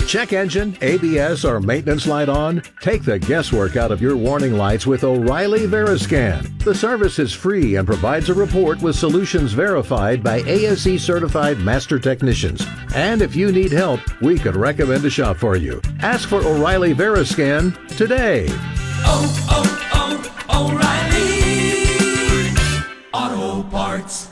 check engine, ABS, or maintenance light on? Take the guesswork out of your warning lights with O'Reilly Veriscan. The service is free and provides a report with solutions verified by ASE certified master technicians. And if you need help, we could recommend a shop for you. Ask for O'Reilly Veriscan today. O'Reilly Auto Parts.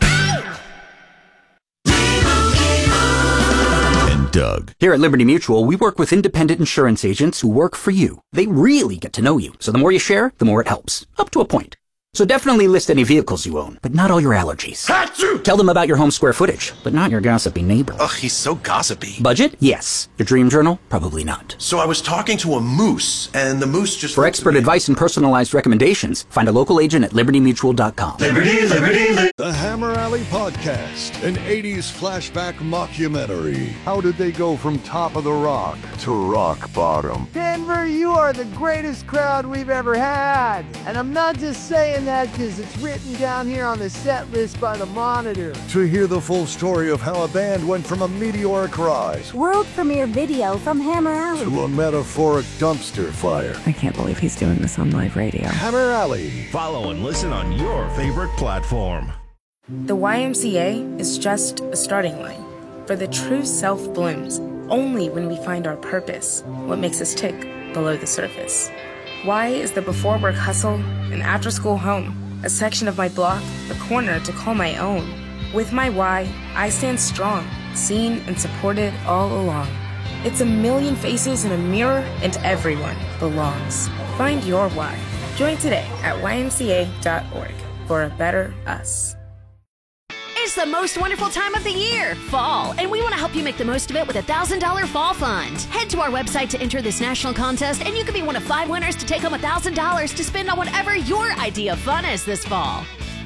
Doug. Here at Liberty Mutual, we work with independent insurance agents who work for you. They really get to know you, so the more you share, the more it helps. Up to a point. So definitely list any vehicles you own, but not all your allergies. Achoo! Tell them about your home square footage, but not your gossipy neighbor. Ugh, he's so gossipy. Budget? Yes. Your dream journal? Probably not. So I was talking to a moose, and the moose just... For expert advice and personalized recommendations, find a local agent at libertymutual.com. Liberty. The Hammer Alley Podcast, an 80s flashback mockumentary. How did they go from top of the rock to rock bottom? Denver, you are the greatest crowd we've ever had. And I'm not just saying that because it's written down here on the set list by the Monitor. To hear the full story of how a band went from a meteoric rise world premiere video from Hammer Alley to a metaphoric dumpster fire. I can't believe he's doing this on live radio. Hammer Alley. Follow and listen on your favorite platform. The YMCA is just a starting line, for the true self blooms only when we find our purpose, what makes us tick below the surface. Y is the before work hustle, an after school home, a section of my block, a corner to call my own. With my Y, I stand strong, seen and supported all along. It's a million faces in a mirror, and everyone belongs. Find your Y. Join today at ymca.org for a better us. It's the most wonderful time of the year, fall, and we want to help you make the most of it with a $1,000 fall fund. Head to our website to enter this national contest, and you could be one of 5 winners to take home $1,000 to spend on whatever your idea of fun is this fall.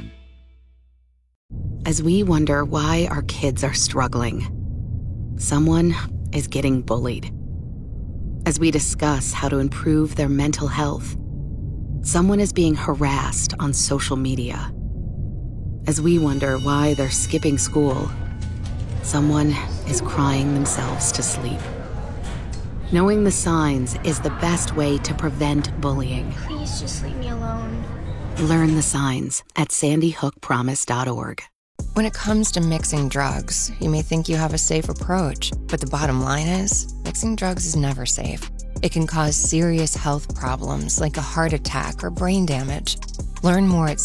As we wonder why our kids are struggling, someone is getting bullied. As we discuss how to improve their mental health, someone is being harassed on social media. As we wonder why they're skipping school, someone is crying themselves to sleep. Knowing the signs is the best way to prevent bullying. Please just leave me alone. Learn the signs at sandyhookpromise.org. When it comes to mixing drugs, you may think you have a safe approach, but the bottom line is, mixing drugs is never safe. It can cause serious health problems like a heart attack or brain damage. Learn more at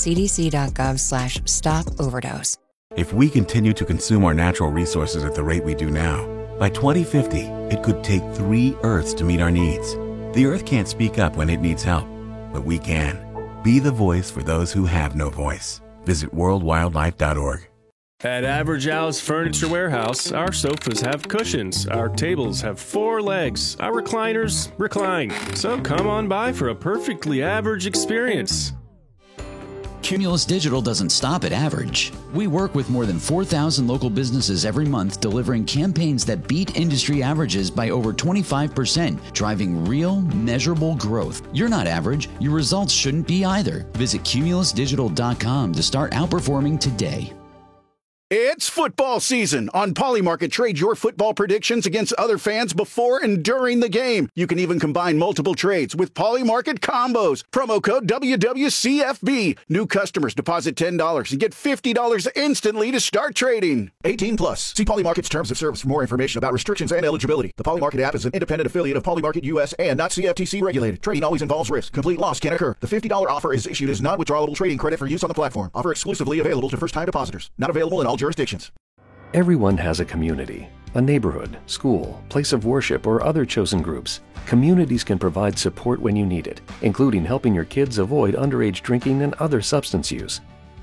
cdc.gov/stop-overdose. If we continue to consume our natural resources at the rate we do now, by 2050, it could take 3 Earths to meet our needs. The Earth can't speak up when it needs help, but we can. Be the voice for those who have no voice. Visit worldwildlife.org. At Average Al's Furniture Warehouse, our sofas have cushions, our tables have 4 legs, our recliners recline. So come on by for a perfectly average experience. Cumulus Digital doesn't stop at average. We work with more than 4,000 local businesses every month, delivering campaigns that beat industry averages by over 25%, driving real, measurable growth. You're not average. Your results shouldn't be either. Visit cumulusdigital.com to start outperforming today. It's football season. On Polymarket, trade your football predictions against other fans before and during the game. You can even combine multiple trades with Polymarket combos. Promo code WWCFB. New customers deposit $10 and get $50 instantly to start trading. 18 plus. See Polymarket's terms of service for more information about restrictions and eligibility. The Polymarket app is an independent affiliate of Polymarket US and not CFTC regulated. Trading always involves risk. Complete loss can occur. The $50 offer is issued as non-withdrawable trading credit for use on the platform. Offer exclusively available to first-time depositors. Not available in all jurisdictions. Everyone has a community, a neighborhood, school, place of worship, or other chosen groups. Communities can provide support when you need it, including helping your kids avoid underage drinking and other substance use.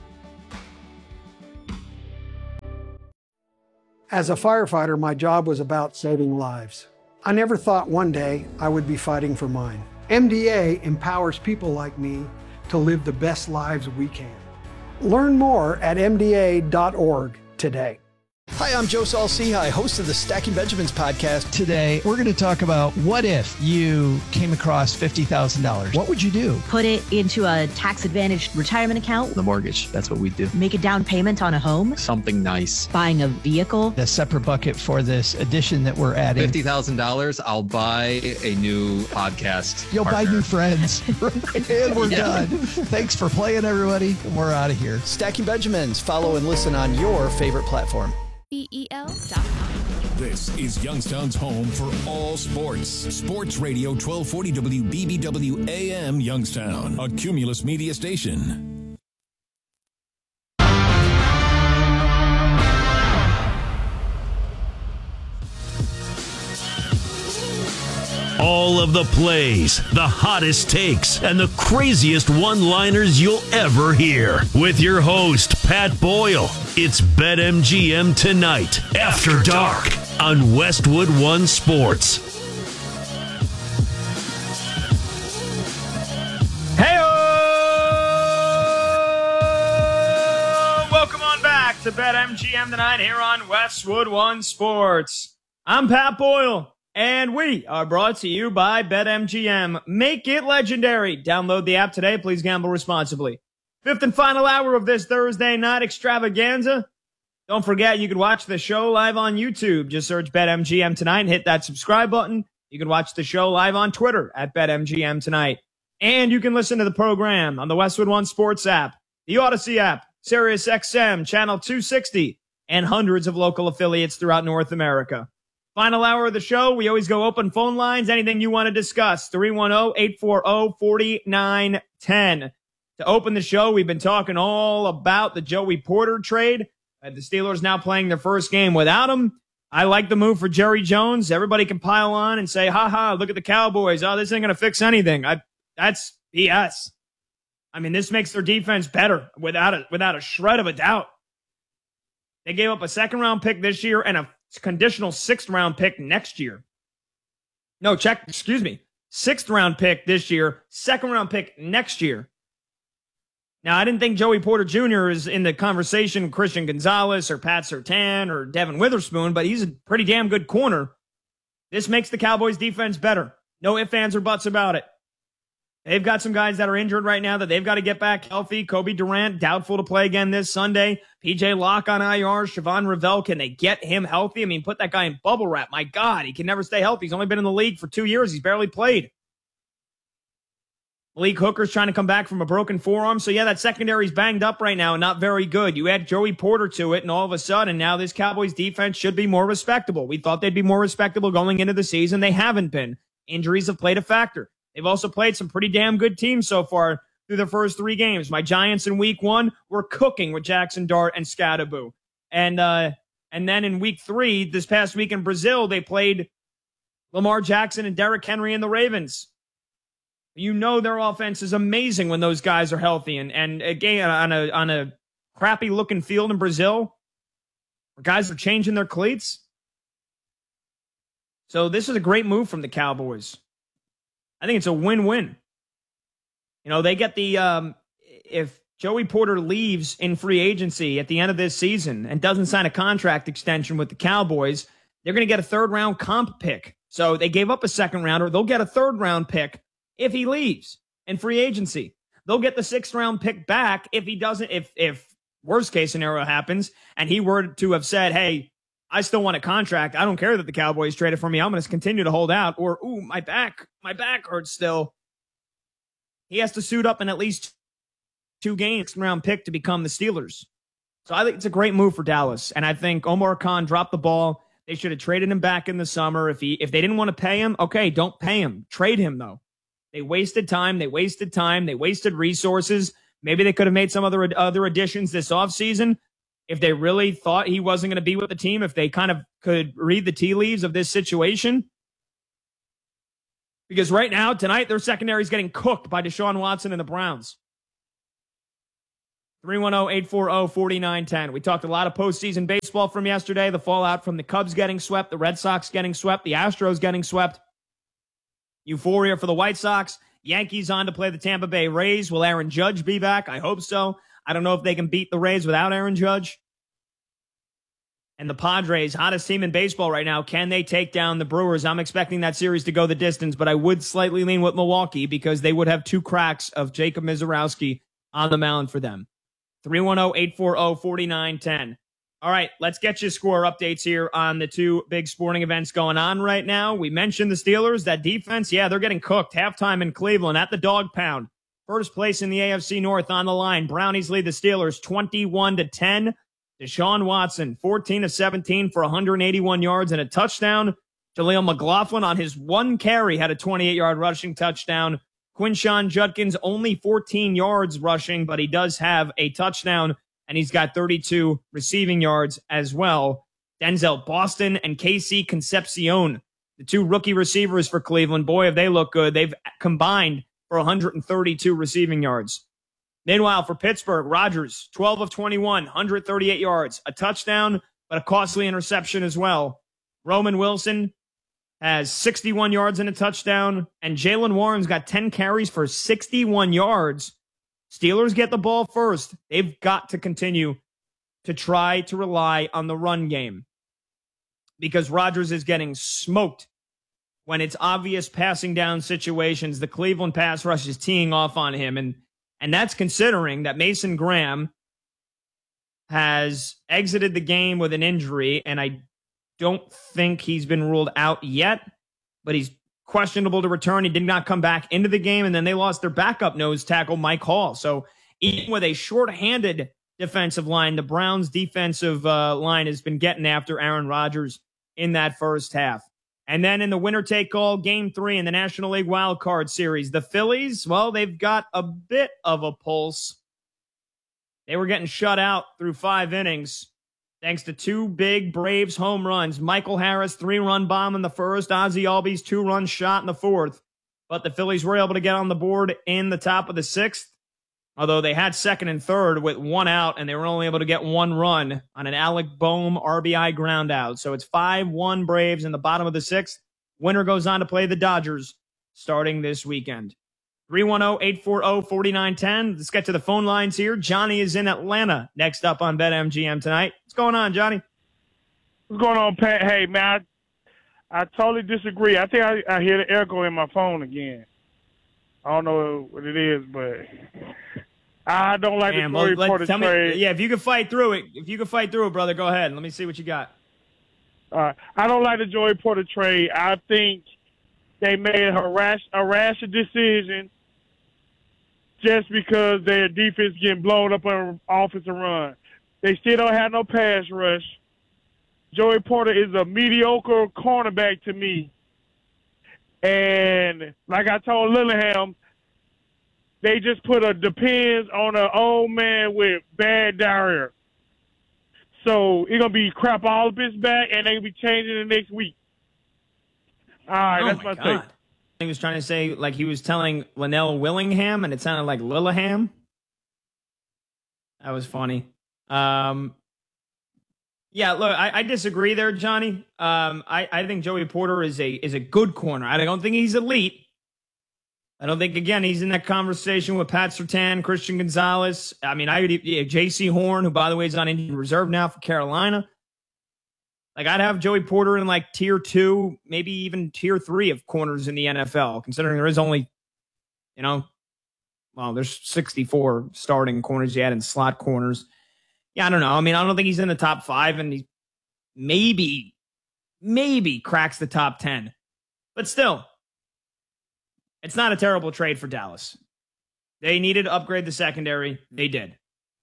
As a firefighter, my job was about saving lives. I never thought one day I would be fighting for mine. MDA empowers people like me to live the best lives we can. Learn more at MDA.org today. Hi, I'm Joe Saul-Sehy, host of the Stacking Benjamins podcast. Today, we're going to talk about what if you came across $50,000? What would you do? Put it into a tax-advantaged retirement account. The mortgage, that's what we do. Make a down payment on a home. Something nice. Buying a vehicle. A separate bucket for this addition that we're adding. $50,000, I'll buy a new podcast You'll partner. buy new friends. And we're done. Thanks for playing, everybody. We're out of here. Stacking Benjamins. Follow and listen on your favorite platform. BEL.com. This is Youngstown's home for all sports. Sports Radio 1240 WBBW AM Youngstown, a Cumulus media station. All of the plays, the hottest takes, and the craziest one-liners you'll ever hear. With your host, Pat Boyle. It's BetMGM Tonight, After Dark, on Westwood One Sports. Hey-o! Welcome on back to BetMGM Tonight here on Westwood One Sports. I'm Pat Boyle. And we are brought to you by BetMGM. Make it legendary. Download the app today. Please gamble responsibly. Fifth and final hour of this Thursday night extravaganza. Don't forget, you can watch the show live on YouTube. Just search BetMGM Tonight and hit that subscribe button. You can watch the show live on Twitter at BetMGM Tonight. And you can listen to the program on the Westwood One Sports app, the Odyssey app, Sirius XM, Channel 260, and hundreds of local affiliates throughout North America. Final hour of the show, we always go open phone lines. Anything you want to discuss, 310-840-4910. To open the show, we've been talking all about the Joey Porter trade. The Steelers now playing their first game without him. I like the move for Jerry Jones. Everybody can pile on and say, ha, look at the Cowboys. Oh, this ain't going to fix anything. That's BS. I mean, this makes their defense better without a shred of a doubt. They gave up a second-round pick this year and a conditional sixth-round pick next year. Sixth-round pick this year, second-round pick next year. Now, I didn't think Joey Porter Jr. is in the conversation with Christian Gonzalez or Pat Surtain or Devin Witherspoon, but he's a pretty damn good corner. This makes the Cowboys' defense better. No ifs, ands, or buts about it. They've got some guys that are injured right now that they've got to get back healthy. Kobe Durant, doubtful to play again this Sunday. PJ Locke on IR. Siobhan Revell, can they get him healthy? I mean, put that guy in bubble wrap. My God, he can never stay healthy. He's only been in the league for 2 years. He's barely played. Malik Hooker's trying to come back from a broken forearm. So, yeah, that secondary's banged up right now and not very good. You add Joey Porter to it, and all of a sudden, now this Cowboys defense should be more respectable. We thought they'd be more respectable going into the season. They haven't been. Injuries have played a factor. They've also played some pretty damn good teams so far through their first 3 games. My Giants in week 1 were cooking with Jackson Dart and Scadaboo. And then in week 3, this past week in Brazil, they played Lamar Jackson and Derrick Henry and the Ravens. You know their offense is amazing when those guys are healthy. And again, on a crappy looking field in Brazil, where guys are changing their cleats. So this is a great move from the Cowboys. I think it's a win-win. You know, they get the, if Joey Porter leaves in free agency at the end of this season and doesn't sign a contract extension with the Cowboys, they're going to get a third-round comp pick. So they gave up a second-rounder. They'll get a third-round pick if he leaves in free agency. They'll get the 6th-round pick back if he doesn't, if worst-case scenario happens, and he were to have said, hey, I still want a contract. I don't care that the Cowboys traded for me. I'm going to continue to hold out. Or, ooh, my back hurts still. He has to suit up in at least 2 games, round pick to become the Steelers. So I think it's a great move for Dallas. And I think Omar Khan dropped the ball. They should have traded him back in the summer. If they didn't want to pay him, okay, don't pay him. Trade him, though. They wasted time. They wasted resources. Maybe they could have made some other additions this offseason. If they really thought he wasn't going to be with the team, if they kind of could read the tea leaves of this situation. Because right now, tonight, their secondary is getting cooked by Deshaun Watson and the Browns. 310-840-4910. We talked a lot of postseason baseball from yesterday. The fallout from the Cubs getting swept, the Red Sox getting swept, the Astros getting swept. Euphoria for the White Sox. Yankees on to play the Tampa Bay Rays. Will Aaron Judge be back? I hope so. I don't know if they can beat the Rays without Aaron Judge. And the Padres, hottest team in baseball right now, can they take down the Brewers? I'm expecting that series to go the distance, but I would slightly lean with Milwaukee because they would have 2 cracks of Jacob Mizorowski on the mound for them. 310-840-4910. All right, let's get you score updates here on the 2 big sporting events going on right now. We mentioned the Steelers. That defense, yeah, they're getting cooked. Halftime in Cleveland at the Dog Pound. First place in the AFC North on the line. Brownies lead the Steelers 21-10. Deshaun Watson, 14 of 17 for 181 yards and a touchdown. Jaleel McLaughlin on his 1 carry had a 28-yard rushing touchdown. Quinshon Judkins only 14 yards rushing, but he does have a touchdown, and he's got 32 receiving yards as well. Denzel Boston and KC Concepcion, the 2 rookie receivers for Cleveland, boy, have they looked good. They've combined for 132 receiving yards. Meanwhile, for Pittsburgh, Rodgers, 12 of 21, 138 yards, a touchdown, but a costly interception as well. Roman Wilson has 61 yards and a touchdown, and Jaylen Warren's got 10 carries for 61 yards. Steelers get the ball first. They've got to continue to try to rely on the run game because Rodgers is getting smoked when it's obvious passing down situations. The Cleveland pass rush is teeing off on him, and that's considering that Mason Graham has exited the game with an injury, and I don't think he's been ruled out yet, but he's questionable to return. He did not come back into the game, and then they lost their backup nose tackle, Mike Hall. So even with a shorthanded defensive line, the Browns' defensive line has been getting after Aaron Rodgers in that first half. And then in the winner-take-all, Game 3 in the National League Wild Card Series, the Phillies, well, they've got a bit of a pulse. They were getting shut out through 5 innings thanks to 2 big Braves home runs. Michael Harris, 3-run bomb in the first. Ozzie Albies, 2-run shot in the fourth. But the Phillies were able to get on the board in the top of the 6th, although they had second and third with 1 out, and they were only able to get 1 run on an Alec Boehm RBI ground out. So it's 5-1 Braves in the bottom of the 6th. Winner goes on to play the Dodgers starting this weekend. 310-840-4910. Let's get to the phone lines here. Johnny is in Atlanta next up on BetMGM tonight. What's going on, Johnny? What's going on, Pat? Hey, man, I totally disagree. I think I hear the echo in my phone again. I don't know what it is, but I don't like the Joey Porter trade. Yeah, if you can fight through it, brother, go ahead. Let me see what you got. I don't like the Joey Porter trade. I think they made a rash decision just because their defense getting blown up on offensive run. They still don't have no pass rush. Joey Porter is a mediocre cornerback to me. And like I told Lillingham, they just put a depends on an old man with bad diarrhea. So it's going to be crap all up his back, and they'll be changing it next week. All right, that's my take. He was trying to say, like he was telling Linnell Willingham, and it sounded like Lilliham. That was funny. Yeah, look, I disagree there, Johnny. I think Joey Porter is a good corner. I don't think he's elite. I don't think, again, he's in that conversation with Pat Surtain, Christian Gonzalez. I mean, J.C. Horn, who, by the way, is on injured reserve now for Carolina. Like, I'd have Joey Porter in, like, tier 2, maybe even tier 3 of corners in the NFL, considering there is only, there's 64 starting corners you had in slot corners. Yeah, I don't know. I mean, I don't think he's in the top 5, and he maybe cracks the top 10. But still, it's not a terrible trade for Dallas. They needed to upgrade the secondary. They did.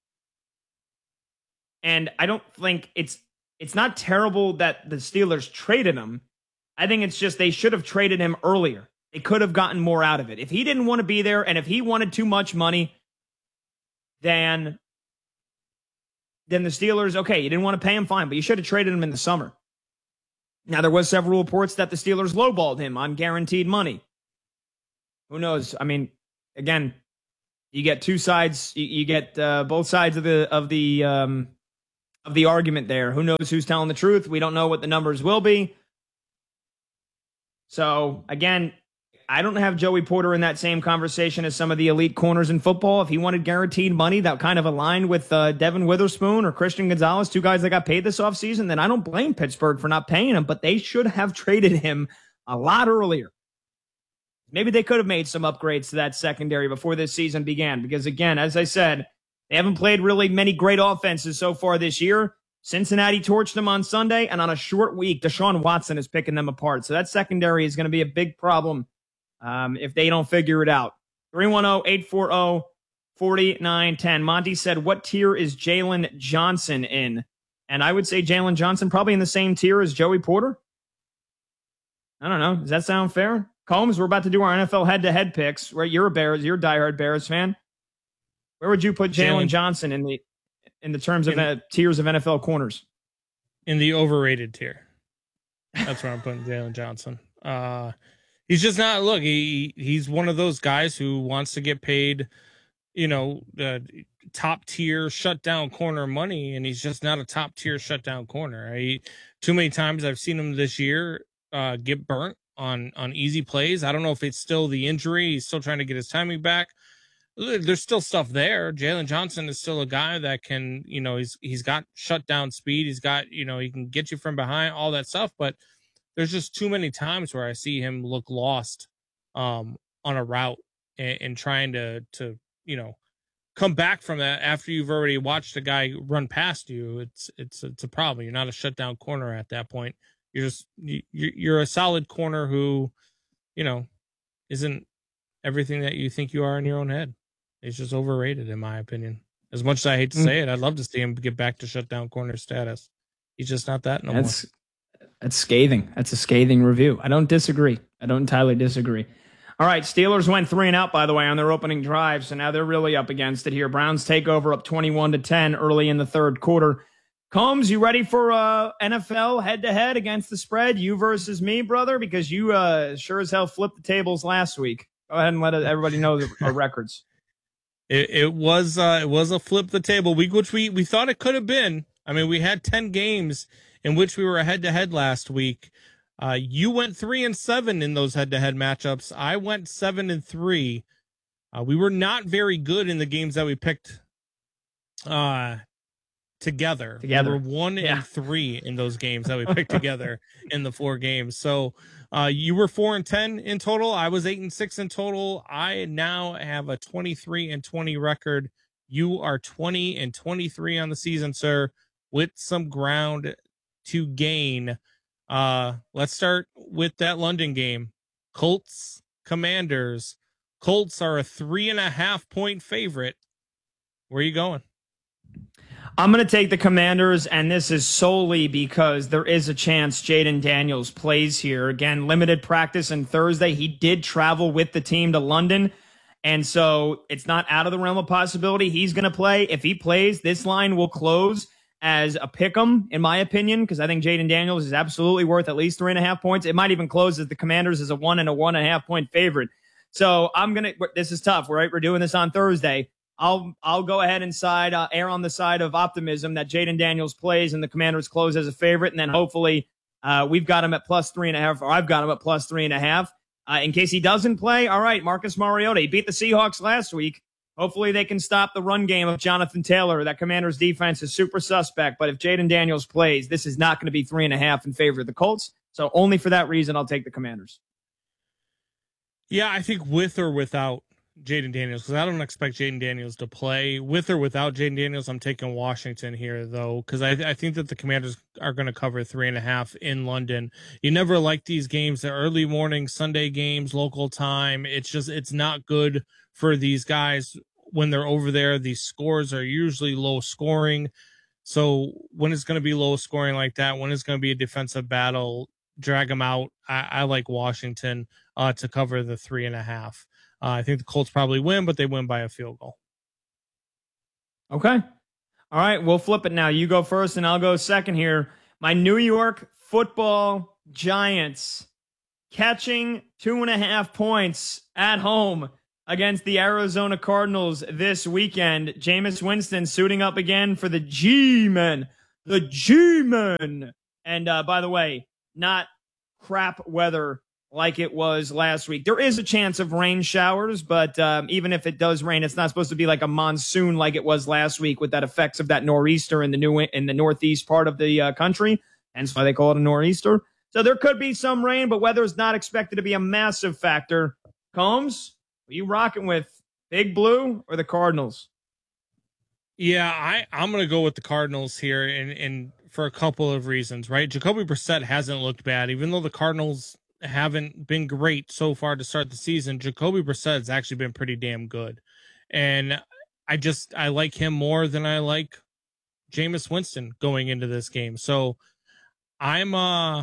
And I don't think it's not terrible that the Steelers traded him. I think it's just they should have traded him earlier. They could have gotten more out of it. If he didn't want to be there and if he wanted too much money, then the Steelers, okay, you didn't want to pay him, fine, but you should have traded him in the summer. Now, there was several reports that the Steelers lowballed him on guaranteed money. Who knows? I mean, again, you get two sides. You get both sides of the argument there. Who knows who's telling the truth? We don't know what the numbers will be. So, again, I don't have Joey Porter in that same conversation as some of the elite corners in football. If he wanted guaranteed money that kind of aligned with Devin Witherspoon or Christian Gonzalez, two guys that got paid this offseason, then I don't blame Pittsburgh for not paying him, but they should have traded him a lot earlier. Maybe they could have made some upgrades to that secondary before this season began, because again, as I said, they haven't played really many great offenses so far this year. Cincinnati torched them on Sunday, and on a short week, Deshaun Watson is picking them apart. So that secondary is going to be a big problem if they don't figure it out. 310-840-4910. Monty said, what tier is Jalen Johnson in? And I would say Jalen Johnson probably in the same tier as Joey Porter. I don't know. Does that sound fair? Combs, we're about to do our NFL head-to-head picks. Right, you're a diehard Bears fan. Where would you put Jalen Johnson in the terms of tiers of NFL corners? In the overrated tier. That's where I'm putting Jalen Johnson. He's just not. Look, he's one of those guys who wants to get paid, top tier shutdown corner money, and he's just not a top tier shutdown corner. Too many times I've seen him this year get burnt on easy plays. I don't know if it's still the injury. He's still trying to get his timing back. There's still stuff there. Jalen Johnson is still a guy that can, he's got shutdown speed. He's got, he can get you from behind, all that stuff. But there's just too many times where I see him look lost on a route and trying to come back from that after you've already watched a guy run past you. It's a problem. You're not a shutdown corner at that point. You're a solid corner who, isn't everything that you think you are in your own head. He's just overrated, in my opinion. As much as I hate to say it, I'd love to see him get back to shutdown corner status. He's just not that no more. That's scathing. That's a scathing review. I don't disagree. I don't entirely disagree. All right, Steelers went 3 and out, by the way, on their opening drive, so now they're really up against it here. Browns take over up 21-10 early in the third quarter. Combs, you ready for NFL head-to-head against the spread? You versus me, brother, because you sure as hell flipped the tables last week. Go ahead and let everybody know our records. It was a flip the table week, which we thought it could have been. I mean, we had 10 games in which we were head-to-head last week. You went 3-7 in those head-to-head matchups. I went 7-3. We were not very good in the games that we picked together. We were 1-3 in those games that we picked together in the 4 games. So you were 4-10 in total. I was 8-6 in total. I now have a 23-20 record. You are 20-23 on the season, sir, with some ground to gain. Let's start with that London game. Colts, Commanders. Colts are a 3.5-point favorite. Where are you going? I'm going to take the Commanders, and this is solely because there is a chance Jaden Daniels plays here. Again, limited practice on Thursday. He did travel with the team to London, and so it's not out of the realm of possibility he's going to play. If he plays, this line will close as a pick'em, in my opinion, because I think Jaden Daniels is absolutely worth at least 3.5 points. It might even close as the Commanders as a 1.5 point favorite. So this is tough, right? We're doing this on Thursday. I'll go ahead and err on the side of optimism that Jaden Daniels plays and the Commanders close as a favorite, and then hopefully we've got him at plus 3.5, or I've got him at plus 3.5. In case he doesn't play, all right, Marcus Mariota, he beat the Seahawks last week. Hopefully they can stop the run game of Jonathan Taylor. That Commanders defense is super suspect, but if Jaden Daniels plays, this is not going to be 3.5 in favor of the Colts. So only for that reason, I'll take the Commanders. Yeah, I think with or without Jaden Daniels, because I don't expect Jaden Daniels to play. With or without Jaden Daniels, I'm taking Washington here, though, because I think that the Commanders are going to cover 3.5 in London. You never like these games, the early morning Sunday games, local time. It's not good for these guys when they're over there. These scores are usually low scoring. So when it's going to be low scoring like that, when it's going to be a defensive battle, drag them out. I like Washington to cover the 3.5. I think the Colts probably win, but they win by a field goal. Okay. All right, we'll flip it now. You go first, and I'll go second here. My New York Football Giants catching 2.5 points at home against the Arizona Cardinals this weekend. Jameis Winston suiting up again for the G-Men. The G-Men. And by the way, not crap weather like it was last week. There is a chance of rain showers, but even if it does rain, it's not supposed to be like a monsoon like it was last week with that effects of that nor'easter in the northeast part of the country. Hence why they call it a nor'easter. So there could be some rain, but weather is not expected to be a massive factor. Combs, are you rocking with Big Blue or the Cardinals? Yeah, I'm going to go with the Cardinals here, and for a couple of reasons, right? Jacoby Brissett hasn't looked bad, even though the Cardinals haven't been great so far to start the season. Jacoby Brissett has actually been pretty damn good, and I like him more than I like Jameis Winston going into this game. So I'm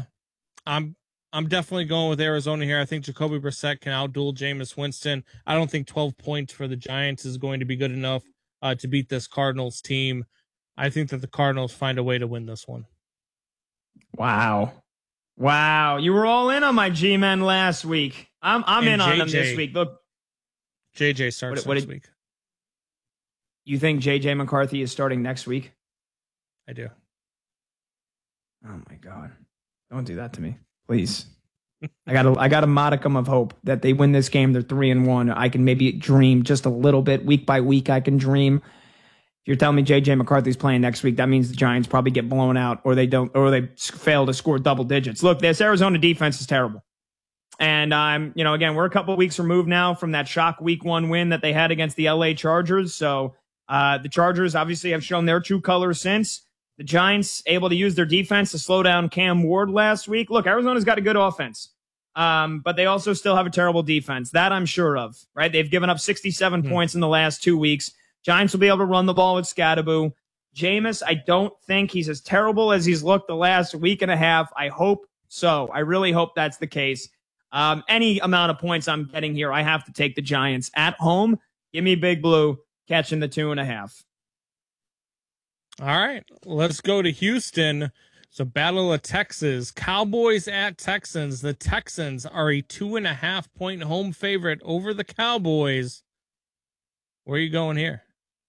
definitely going with Arizona here. I think Jacoby Brissett can outduel Jameis Winston. I don't think 12 points for the Giants is going to be good enough to beat this Cardinals team. I think that the Cardinals find a way to win this one. Wow. You were all in on my G-Men last week. I'm in on them this week. Look, JJ starts next week. You think JJ McCarthy is starting next week? I do. Oh my God. Don't do that to me, please. I got a modicum of hope that they win this game. They're 3-1. I can maybe dream just a little bit week by week. I can dream. If you're telling me JJ McCarthy's playing next week, that means the Giants probably get blown out, or they fail to score double digits. Look, this Arizona defense is terrible. And again, we're a couple of weeks removed now from that shock week 1 win that they had against the LA Chargers. So the Chargers obviously have shown their true colors since. The Giants able to use their defense to slow down Cam Ward last week. Look, Arizona's got a good offense, but they also still have a terrible defense. That I'm sure of, right? They've given up 67 points in the last 2 weeks. Giants will be able to run the ball with Scadaboo. Jameis, I don't think he's as terrible as he's looked the last week and a half. I hope so. I really hope that's the case. Any amount of points I'm getting here, I have to take the Giants at home. Give me Big Blue catching the 2.5. All right, let's go to Houston. So Battle of Texas, Cowboys at Texans. The Texans are a 2.5-point home favorite over the Cowboys. Where are you going here?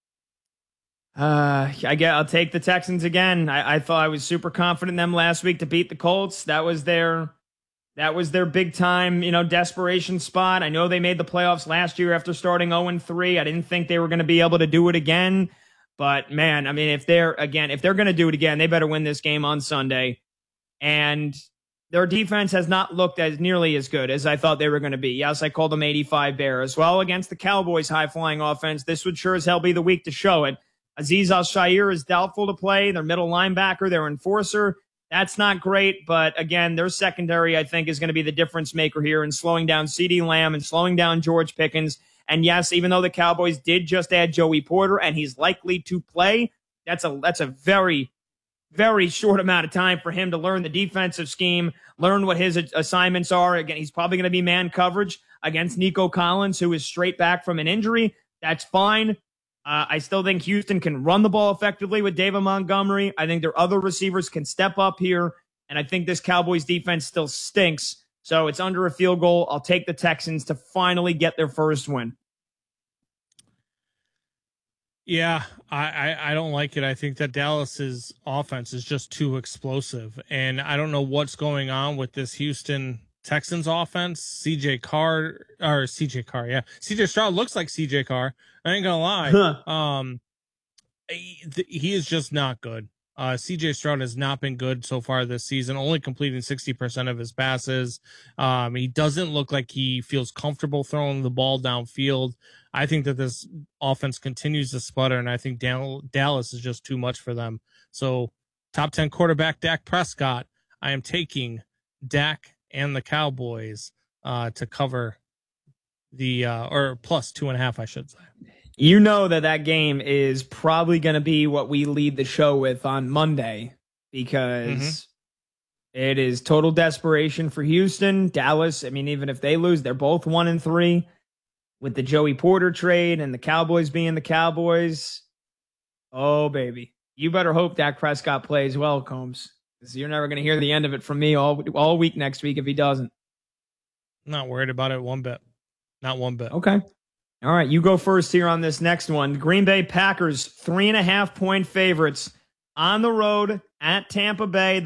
I'll take the Texans again. I thought I was super confident in them last week to beat the Colts. That was their big time, desperation spot. I know they made the playoffs last year after starting 0-3. I didn't think they were going to be able to do it again. But man, I mean, if they're going to do it again, they better win this game on Sunday. And their defense has not looked as nearly as good as I thought they were going to be. Yes, I called them 85 Bears. Well, against the Cowboys' high-flying offense, this would sure as hell be the week to show it. Azeez Al-Shaair is doubtful to play. Their middle linebacker, their enforcer, that's not great. But again, their secondary, I think, is going to be the difference maker here in slowing down CeeDee Lamb and slowing down George Pickens. And yes, even though the Cowboys did just add Joey Porter and he's likely to play, that's a very, very short amount of time for him to learn the defensive scheme, learn what his assignments are. Again, he's probably going to be man coverage against Nico Collins, who is straight back from an injury. That's fine. I still think Houston can run the ball effectively with David Montgomery. I think their other receivers can step up here. And I think this Cowboys defense still stinks. So it's under a field goal. I'll take the Texans to finally get their first win. Yeah, I don't like it. I think that Dallas's offense is just too explosive. And I don't know what's going on with this Houston Texans offense. CJ Stroud looks like CJ Carr. I ain't gonna lie. He is just not good. CJ Stroud has not been good so far this season, only completing 60% of his passes. He doesn't look like he feels comfortable throwing the ball downfield. I think that this offense continues to sputter, and I think Dallas is just too much for them. So top 10 quarterback Dak Prescott, I am taking Dak and the Cowboys to cover the or plus 2.5, I should say. You know that game is probably going to be what we lead the show with on Monday because it is total desperation for Houston. Dallas, I mean, even if they lose, they're both 1-3 with the Joey Porter trade and the Cowboys being the Cowboys. Oh, baby. You better hope Dak Prescott plays well, Combs, because you're never going to hear the end of it from me all week next week if he doesn't. Not worried about it one bit. Not one bit. Okay. All right, you go first here on this next one. The Green Bay Packers, 3.5-point favorites on the road at Tampa Bay.